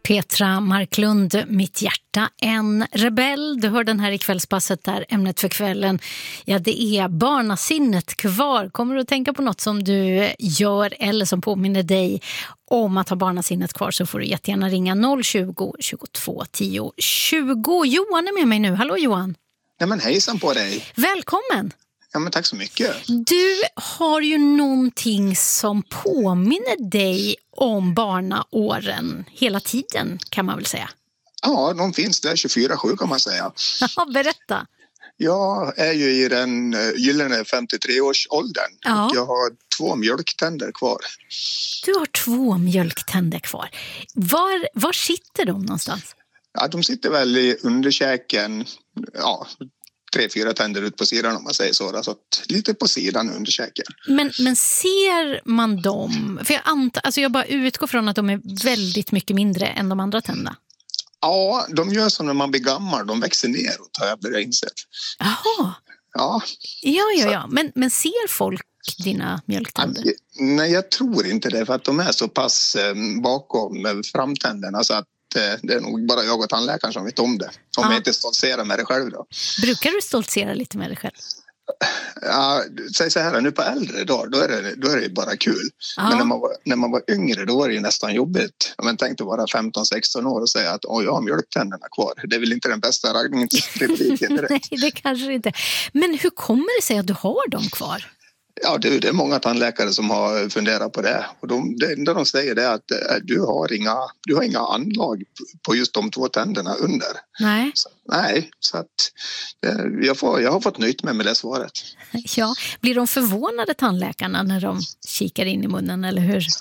Petra Marklund, Mitt hjärta, en rebell. Du hör den här i kvällspasset där ämnet för kvällen, ja, det är barnasinnet kvar. Kommer du att tänka på något som du gör eller som påminner dig om att ha barnasinnet kvar, så får du jättegärna ringa 020-22 10 20. Johan är med mig nu. Hallå Johan. Ja, men hejsan på dig. Välkommen. Ja, men tack så mycket. Du har ju någonting som påminner dig om barnaåren hela tiden, kan man väl säga. Ja, de finns där 24/7 kan man säga. Ja, berätta. Jag är ju i den gyllene 53-årsåldern. Ja. Jag har 2 mjölktänder kvar. Du har 2 mjölktänder kvar. Var sitter de någonstans? Ja, de sitter väl i underkäken, ja, 3-4 tänder ut på sidan om man säger så. Så att lite på sidan underkäken. Men ser man dem? För jag bara utgår från att de är väldigt mycket mindre än de andra tänderna. Ja, de gör som när man blir gammal. De växer neråt, har jag börjat insett. Jaha. Ja. Ja. Men ser folk dina mjölktänder? Nej, jag tror inte det. För att de är så pass bakom framtänderna så att det är nog bara jag och tandläkaren som vet om det. Om jag inte stoltserar med det själv då. Brukar du stoltsera lite med dig själv? Ja, säg så här, nu på äldre dagar då är det bara kul. Men när man var yngre då var det ju nästan jobbigt. Om man tänkte vara 15-16 år och säga att jag har mjölktänderna kvar. Det är väl inte den bästa raggningsrepliken. Nej, det kanske inte. Men hur kommer det sig att du har dem kvar? Ja, det är många tandläkare som har funderat på det. Och det enda de säger är att du har inga anlag på just de 2 tänderna under. Nej. Så att jag har fått nöjt med det svaret. Ja, blir de förvånade tandläkarna när de kikar in i munnen, eller hur?